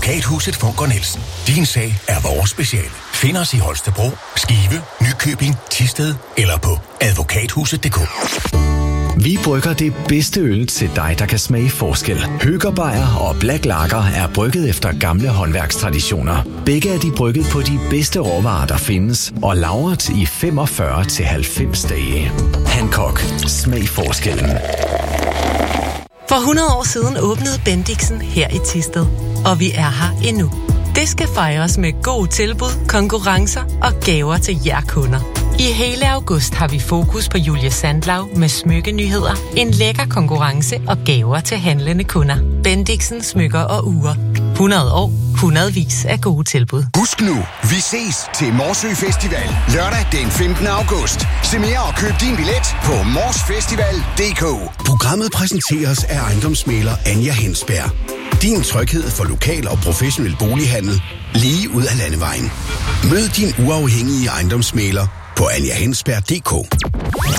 Advokathuset Funker Nielsen. Din sag er vores speciale. Find os i Holstebro, Skive, Nykøbing, Thisted eller på advokathuset.dk. Vi brygger det bedste øl til dig, der kan smage forskel. Høger Beyer og Black Lager er brygget efter gamle håndværkstraditioner. Begge er de brygget på de bedste råvarer, der findes, og lagret i 45-90 dage. Hancock. Smag forskellen. For 100 år siden åbnede Bendixen her i Thisted, og vi er her endnu. Det skal fejres med gode tilbud, konkurrencer og gaver til jer kunder. I hele august har vi fokus på Julie Sandlau med smykkenyheder, en lækker konkurrence og gaver til handlende kunder. Bendixen smykker og ure. 100 år, hundredvis af gode tilbud. Husk nu, vi ses til Morsø Festival lørdag den 15. august. Se mere og køb din billet på morsfestival.dk. Programmet præsenteres af ejendomsmægler Anja Hensberg. Din tryghed for lokal og professionel bolighandel lige ud af landevejen. Mød din uafhængige ejendomsmægler på anjahensberg.dk.